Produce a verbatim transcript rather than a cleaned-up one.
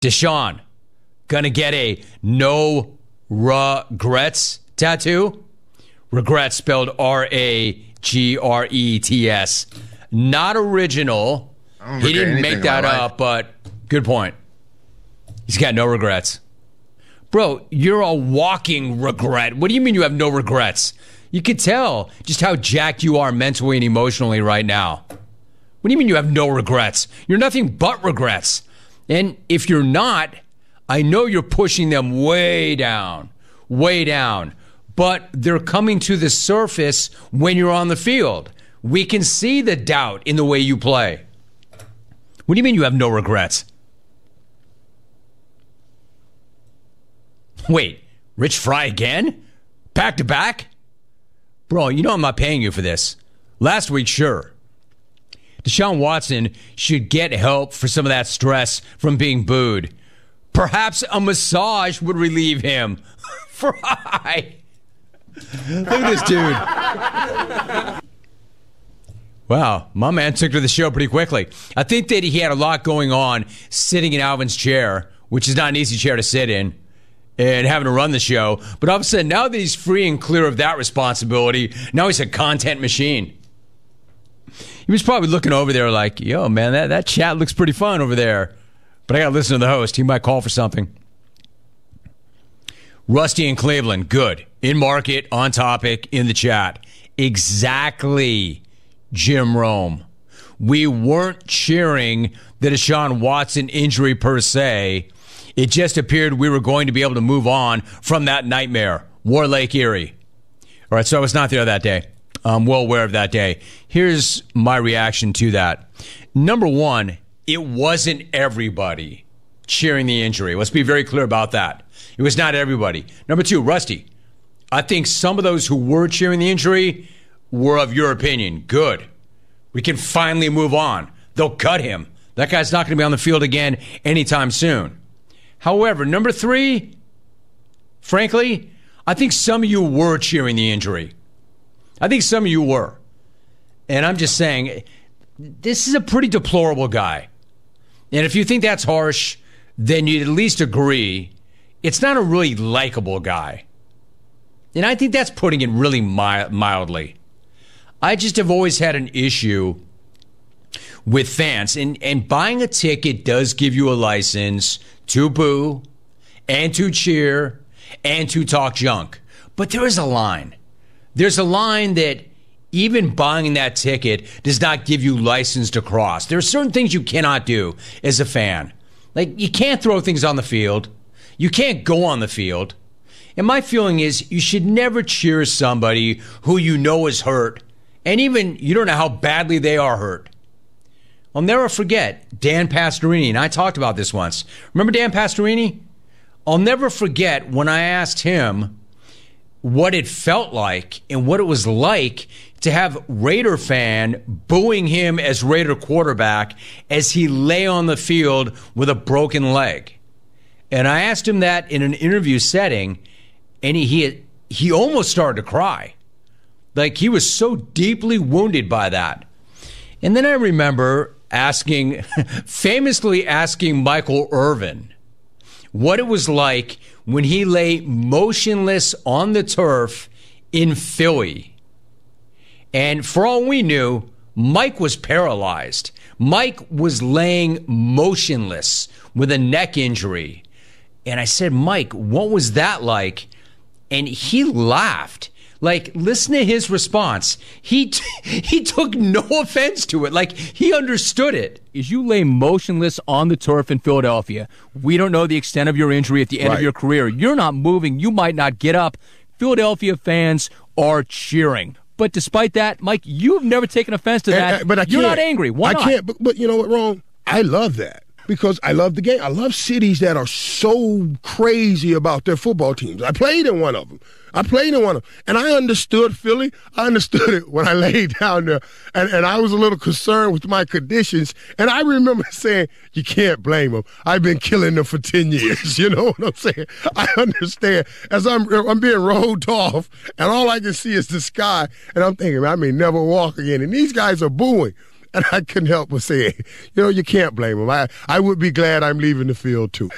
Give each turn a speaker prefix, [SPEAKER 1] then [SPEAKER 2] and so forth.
[SPEAKER 1] Deshaun, gonna get a no regrets tattoo? Regrets spelled R A G R E T S. Not original. He didn't make that up, but good point. He's got no regrets. Bro, you're a walking regret. What do you mean you have no regrets? You could tell just how jacked you are mentally and emotionally right now. What do you mean you have no regrets? You're nothing but regrets. And if you're not, I know you're pushing them way down, way down. But they're coming to the surface when you're on the field. We can see the doubt in the way you play. What do you mean you have no regrets? Wait, Rich Fry again? Back to back? Bro, you know I'm not paying you for this. Last week, sure. Deshaun Watson should get help for some of that stress from being booed. Perhaps a massage would relieve him. Fry. Look at this dude. Wow, my man took to the show pretty quickly. I think that he had a lot going on sitting in Alvin's chair, which is not an easy chair to sit in, and having to run the show. But all of a sudden, now that he's free and clear of that responsibility, now he's a content machine. He was probably looking over there like, yo, man, that, that chat looks pretty fun over there. But I got to listen to the host. He might call for something. Rusty in Cleveland, good. In market, on topic, in the chat. Exactly, Jim Rome. We weren't cheering the Deshaun Watson injury per se. It just appeared we were going to be able to move on from that nightmare. War Lake Erie. All right, so I was not there that day. I'm well aware of that day. Here's my reaction to that. Number one, it wasn't everybody cheering the injury. Let's be very clear about that. It was not everybody. Number two, Rusty, I think some of those who were cheering the injury were of your opinion. Good. We can finally move on. They'll cut him. That guy's not going to be on the field again anytime soon. However, number three, frankly, I think some of you were cheering the injury. I think some of you were. And I'm just saying, this is a pretty deplorable guy. And if you think that's harsh, then you'd at least agree it's not a really likable guy. And I think that's putting it really mi- mildly. I just have always had an issue with fans. And, and buying a ticket does give you a license to boo and to cheer and to talk junk. But there is a line. There's a line that even buying that ticket does not give you license to cross. There are certain things you cannot do as a fan. Like, you can't throw things on the field. You can't go on the field. And my feeling is you should never cheer somebody who you know is hurt. And even you don't know how badly they are hurt. I'll never forget Dan Pastorini, and I talked about this once. Remember Dan Pastorini? I'll never forget when I asked him what it felt like and what it was like to have Raider fan booing him as Raider quarterback as he lay on the field with a broken leg. And I asked him that in an interview setting, and he he, he almost started to cry. Like, he was so deeply wounded by that. And then I remember asking, famously asking Michael Irvin what it was like when he lay motionless on the turf in Philly. And for all we knew, Mike was paralyzed. Mike was laying motionless with a neck injury. And I said, Mike, what was that like? And he laughed. Like, listen to his response. He t- he took no offense to it. Like, he understood it.
[SPEAKER 2] As you lay motionless on the turf in Philadelphia, we don't know the extent of your injury at the end right. of your career. You're not moving. You might not get up. Philadelphia fans are cheering. But despite that, Mike, you've never taken offense to that.
[SPEAKER 3] And, uh, but I
[SPEAKER 2] You're
[SPEAKER 3] can't.
[SPEAKER 2] not angry. Why
[SPEAKER 3] I
[SPEAKER 2] not?
[SPEAKER 3] I can't. But, but you know what, Ron? I love that. Because I love the game. I love cities that are so crazy about their football teams. I played in one of them. I played in one of them. And I understood Philly. I understood it when I laid down there. And, and I was a little concerned with my conditions. And I remember saying, you can't blame them. I've been killing them for ten years. You know what I'm saying? I understand. As I'm, I'm being rolled off, and all I can see is the sky. And I'm thinking, I may never walk again. And these guys are booing. And I couldn't help but say, you know, you can't blame them. I, I would be glad I'm leaving the field, too.